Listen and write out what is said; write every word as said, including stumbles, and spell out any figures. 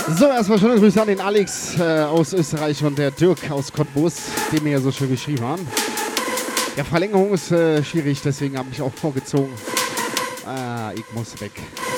So, erstmal schöne Grüße an den Alex äh, aus Österreich und der Dirk aus Cottbus, die mir ja so schön geschrieben haben. Ja, Verlängerung ist äh, schwierig, deswegen habe ich auch vorgezogen. Ah, ich muss weg.